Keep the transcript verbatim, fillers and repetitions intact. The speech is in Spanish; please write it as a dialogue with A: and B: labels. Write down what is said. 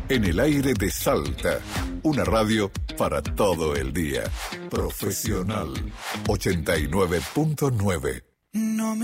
A: En el aire de Salta, una radio para todo el día. Profesional ochenta y nueve punto nueve.
B: No me